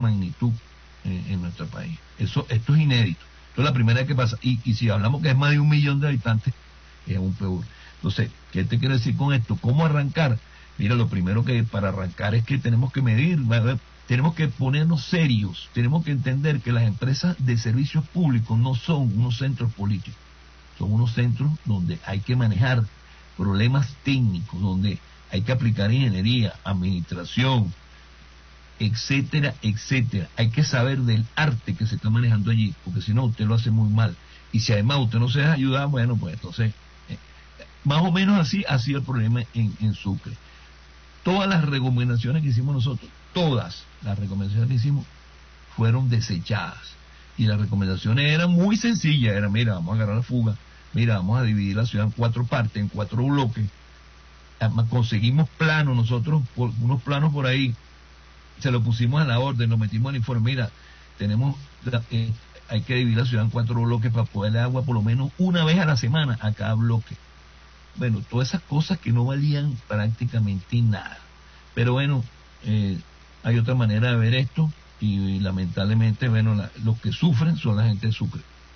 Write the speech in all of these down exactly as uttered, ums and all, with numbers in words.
magnitud en, en nuestro país. Eso, esto es inédito. Esto es la primera vez que pasa. Y, y si hablamos que es más de un millón de habitantes, es aún peor. Entonces, ¿qué te quiero decir con esto? ¿Cómo arrancar? Mira, lo primero que para arrancar es que tenemos que medir, tenemos que ponernos serios, tenemos que entender que las empresas de servicios públicos no son unos centros políticos, son unos centros donde hay que manejar problemas técnicos, donde hay que aplicar ingeniería, administración, etcétera, etcétera. Hay que saber del arte que se está manejando allí, porque si no, usted lo hace muy mal. Y si además usted no se deja ayudar, bueno, pues entonces, eh, más o menos así ha sido el problema en, en Sucre. Todas las recomendaciones que hicimos nosotros, todas las recomendaciones que hicimos, fueron desechadas. Y las recomendaciones eran muy sencillas, era, mira, vamos a agarrar la fuga, mira, vamos a dividir la ciudad en cuatro partes, en cuatro bloques. Además, conseguimos planos, nosotros, por, unos planos por ahí, se lo pusimos a la orden, lo metimos al informe, mira, tenemos, eh, hay que dividir la ciudad en cuatro bloques para poder dar agua por lo menos una vez a la semana a cada bloque. Bueno, todas esas cosas que no valían prácticamente nada. Pero bueno, eh, hay otra manera de ver esto y, y lamentablemente, bueno, la, los que sufren son la gente de Sucre.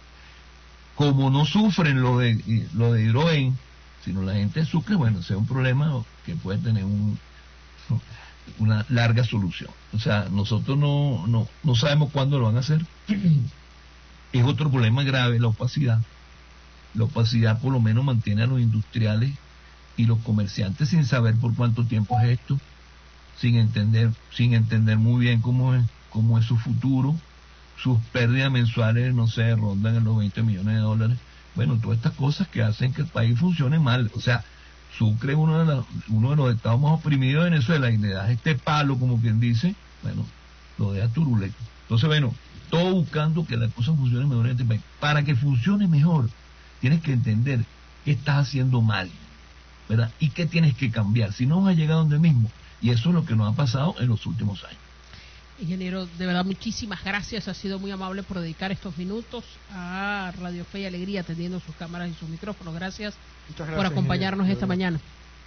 Como no sufren lo de, lo de hidrogen, sino la gente de Sucre, bueno, sea un problema que puede tener un, una larga solución. O sea, nosotros no, no, no sabemos cuándo lo van a hacer. Es otro problema grave, la opacidad. La opacidad por lo menos mantiene a los industriales y los comerciantes sin saber por cuánto tiempo es esto, sin entender, sin entender muy bien cómo es, cómo es su futuro. Sus pérdidas mensuales, no sé, rondan en los veinte millones de dólares. Bueno, todas estas cosas que hacen que el país funcione mal. O sea, Sucre es uno de, la, uno de los estados más oprimidos de Venezuela y le das este palo, como quien dice, bueno, lo deja turuleco. Entonces, bueno, todo buscando que las cosas funcionen mejor en este país. Para que funcione mejor, tienes que entender qué estás haciendo mal, ¿verdad? Y qué tienes que cambiar. Si no, vas a llegar a donde mismo. Y eso es lo que nos ha pasado en los últimos años. Ingeniero, de verdad, muchísimas gracias. Ha sido muy amable por dedicar estos minutos a Radio Fe y Alegría, atendiendo sus cámaras y sus micrófonos. Gracias, gracias por acompañarnos ingeniero. esta mañana.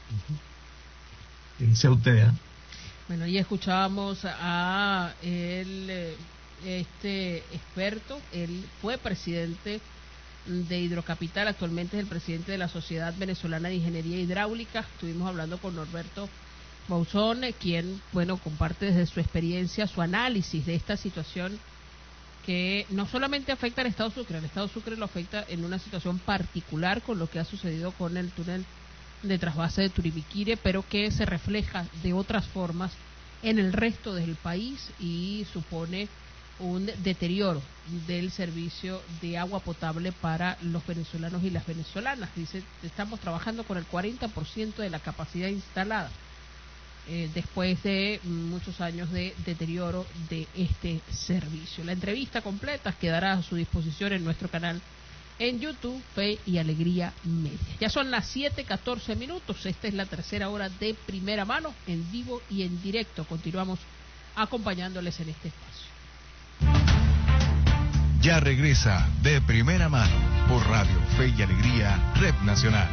Uh-huh. Dice usted, ¿eh? Bueno, y escuchábamos a el, este experto. Él fue presidente de Hidrocapital, actualmente es el presidente de la Sociedad Venezolana de Ingeniería Hidráulica. Estuvimos hablando con Norberto Bauzón, quien, bueno, comparte desde su experiencia su análisis de esta situación que no solamente afecta al Estado Sucre, al Estado Sucre lo afecta en una situación particular con lo que ha sucedido con el túnel de trasvase de Turibiquire, pero que se refleja de otras formas en el resto del país y supone un deterioro del servicio de agua potable para los venezolanos y las venezolanas. Dice, estamos trabajando con el cuarenta por ciento de la capacidad instalada. Eh, después de muchos años de deterioro de este servicio. La entrevista completa quedará a su disposición en nuestro canal en YouTube, Fe y Alegría Media. Ya son las siete catorce minutos, esta es la tercera hora de Primera Mano, en vivo y en directo. Continuamos acompañándoles en este espacio. Ya regresa de Primera Mano por Radio Fe y Alegría, Red Nacional.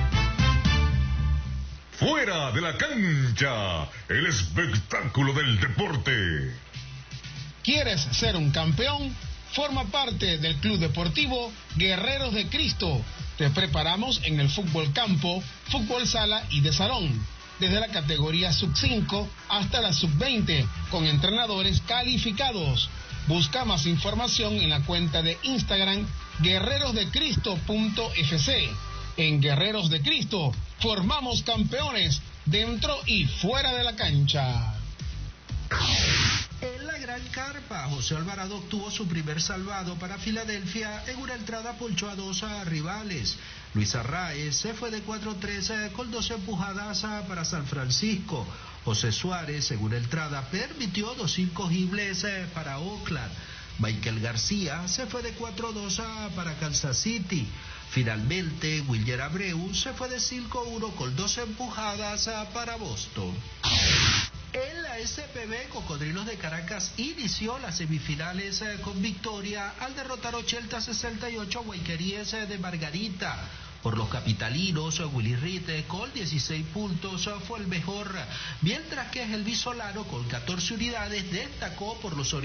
Fuera de la cancha, el espectáculo del deporte. ¿Quieres ser un campeón? Forma parte del Club Deportivo Guerreros de Cristo. Te preparamos en el fútbol campo, fútbol sala y de salón, desde la categoría sub cinco hasta la sub veinte, con entrenadores calificados. Busca más información en la cuenta de Instagram guerreros de cristo punto f c. En Guerreros de Cristo formamos campeones dentro y fuera de la cancha. En la Gran Carpa, José Alvarado obtuvo su primer salvado para Filadelfia en una entrada ponchó a dos a rivales. Luis Arraez se fue de cuatro tres con dos empujadas para San Francisco. José Suárez, en una entrada, permitió dos incogibles para Oakland. Michael García se fue de cuatro dos para Kansas City. Finalmente, William Abreu se fue de cinco uno con dos empujadas para Boston. En la S P B, Cocodrilos de Caracas inició las semifinales con victoria al derrotar ochenta a sesenta y ocho a Guayqueríes de Margarita. Por los capitalinos, Willy Rite con dieciséis puntos fue el mejor, mientras que el Solano con catorce unidades destacó por los